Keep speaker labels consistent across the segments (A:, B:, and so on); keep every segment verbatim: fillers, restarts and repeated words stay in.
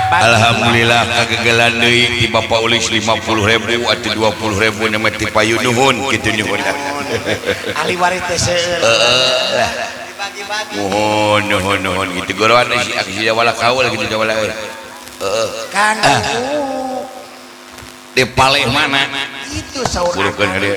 A: Alhamdulillah kagagalan deui ti Bapak Ulis lima puluh ribu atau dua puluh ribu nama ti payu nuhun kitu nyuhun.
B: Ahli waris teh seueur.
A: Heeh. Nuhun nuhun nuhun kitu goroan si aksi wala kaul kitu wala. Heeh.
B: Kang
A: Di paleh mana?
B: itu saudara.
A: Burukeun hadieu.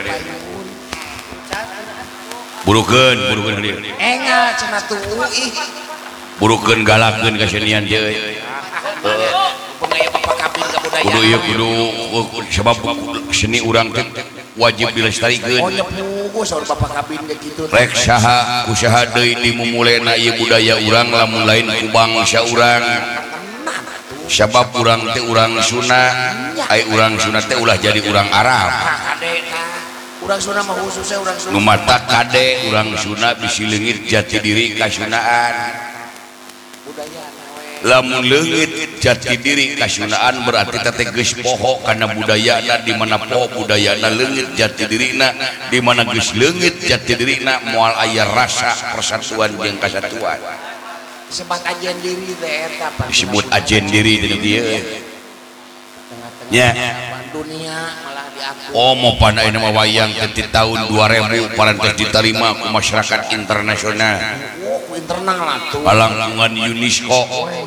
A: Burukeun burukeun hadieu.
B: Enga cenah tuh ih.
A: Burukeun galakeun kasenian teh.
B: Pengaya Bapak Kabin Kebudayaan.
A: Kudu ieu kudu sebab seni urang teh wajib dilestarikeun.
B: Oh nyepugu saudara Bapak Kabin ge kitu.
A: Rek saha kusaha deui dimumulena ieu budaya urang lamun lain ku bangsa urang. Sabab urang teh urang Sunda, ai urang Sunda teh ulah jadi urang Arab.
B: Urang Sunda mah khususnya urang Sunda.
A: Nu mata kade urang Sunda bisi leungit jati diri kasundaan. Lamun leungit jati diri kasundaan berarti teh geus poho kana budayana di mana poho budayana leungit jati dirina di mana geus leungit jati dirina moal aya rasa persatuan jeung kasatuan.
B: Disebut ajen diri teh eta Pak.
A: Disebut ajen diri di dieu. Nya.
B: Dunia malah diaku.
A: Oh mau pada ini mah wayang ti tahun dua ribu parantos diterima ku masyarakat internasional.
B: Oh, ku internal lah tuh.
A: Palangkungan UNESCO.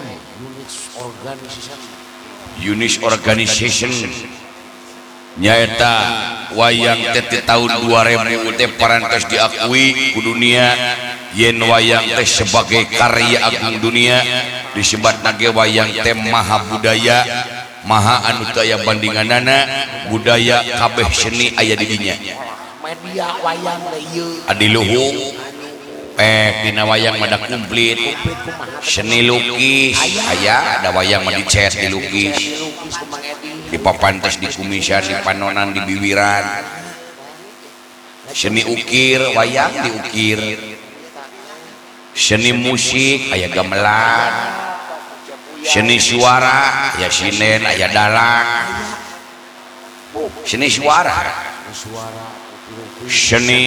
A: Unis Organization. Nyaeta wayang teh tahun dua ribu teh parantos diakui ku dunia yen wayang teh sebagai karya agung dunia disebut nage wayang teh maha budaya maha anu teu aya bandinganana budaya kabeh seni aya di dinya
B: Media wayang teh ieu.
A: adi luhung pek dina wayang mada komplit seni lukis aya ada wayang mah dicet dilukis di papantes di kumisan di panonan di biwiran seni ukir wayang diukir seni musik aya gamelan seni suara aya sinen aya dalang seni suara seni